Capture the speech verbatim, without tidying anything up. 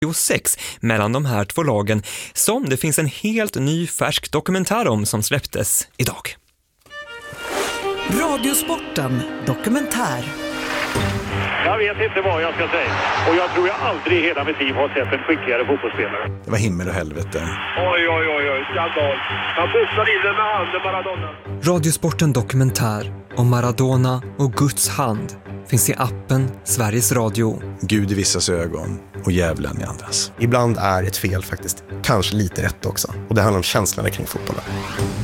sex mellan de här två lagen som det finns en helt ny färsk dokumentär om som släpptes idag. Radiosporten dokumentär. Jag vet inte vad jag ska säga. Och jag tror jag aldrig i hela mitt liv har sett en skickligare fotbollsspelare. Det var himmel och helvete. Oj, oj, oj, oj. Skandal. Han pussade in den med handen, Maradona. Radiosporten dokumentär om Maradona och Guds hand finns i appen Sveriges Radio. Gud i vissas ögon och djävulen i andras. Ibland är ett fel faktiskt kanske lite rätt också. Och det handlar om känslorna kring fotbollen.